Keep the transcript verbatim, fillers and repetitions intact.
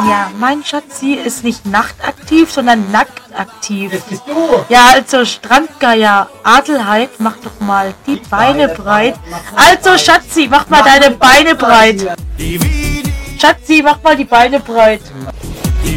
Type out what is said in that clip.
Ja, mein Schatzi ist nicht nachtaktiv, sondern nacktaktiv. Das bist du. Ja, also Strandgeier, Adelheid, mach doch mal die Beine breit. Also Schatzi, mach mal deine Beine breit. Schatzi, mach mal die Beine breit.